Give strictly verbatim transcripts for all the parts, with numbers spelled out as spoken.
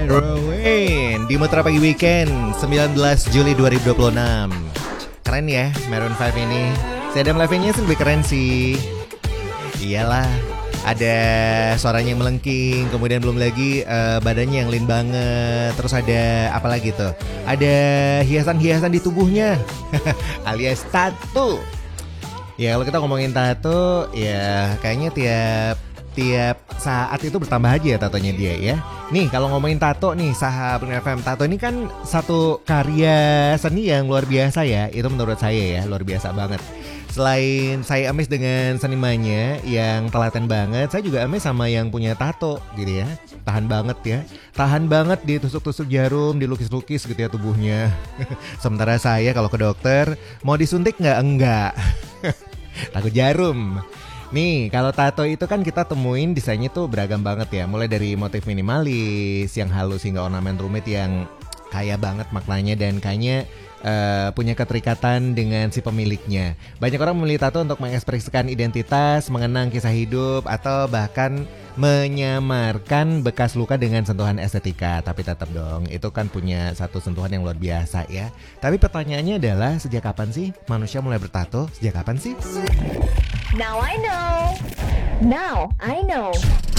Rowan di Mutra Pagi Weekend sembilan belas Juli dua ribu dua puluh enam. Keren ya Maroon lima ini. Si Adam Levine-nya sih lebih keren sih. Iyalah, ada suaranya yang melengking, kemudian belum lagi uh, badannya yang lean banget. Terus ada apa lagi tuh? Ada hiasan-hiasan di tubuhnya alias tato. Ya kalau kita ngomongin tato, ya kayaknya tiap tiap saat itu bertambah aja ya tatonya dia ya. Nih kalau ngomongin tato nih sahabat F M, tato ini kan satu karya seni yang luar biasa ya. Itu menurut saya ya luar biasa banget. Selain saya amazed dengan senimannya yang telaten banget, saya juga amazed sama yang punya tato gitu ya. Tahan banget ya. Tahan banget ditusuk-tusuk jarum, dilukis-lukis gitu ya tubuhnya. Sementara saya kalau ke dokter mau disuntik nggak? Enggak. Takut jarum. Nih, kalau tato itu kan kita temuin desainnya tuh beragam banget ya. Mulai dari motif minimalis, yang halus hingga ornamen rumit yang kaya banget maknanya dan kayaknya uh, punya keterikatan dengan si pemiliknya. Banyak orang memilih tato untuk mengekspresikan identitas, mengenang kisah hidup, atau bahkan menyamarkan bekas luka dengan sentuhan estetika. Tapi tetap dong, itu kan punya satu sentuhan yang luar biasa ya. Tapi pertanyaannya adalah sejak kapan sih manusia mulai bertato? Sejak kapan sih? Now I know. Now I know.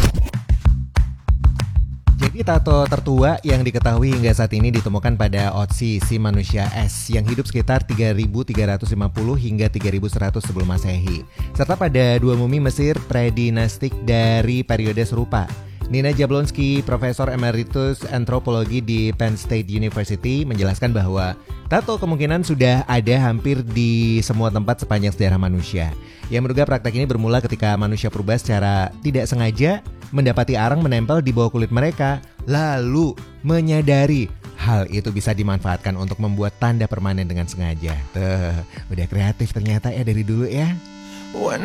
Jadi tato tertua yang diketahui hingga saat ini ditemukan pada Otzi, si manusia es yang hidup sekitar tiga ribu tiga ratus lima puluh hingga tiga ribu seratus sebelum Masehi. Serta pada dua mumi Mesir predinastik dari periode serupa. Nina Jablonski, Profesor Emeritus Antropologi di Penn State University, menjelaskan bahwa tato kemungkinan sudah ada hampir di semua tempat sepanjang sejarah manusia. Yang menduga praktek ini bermula ketika manusia purba secara tidak sengaja mendapati arang menempel di bawah kulit mereka, lalu menyadari hal itu bisa dimanfaatkan untuk membuat tanda permanen dengan sengaja. Tuh, udah kreatif ternyata ya dari dulu ya.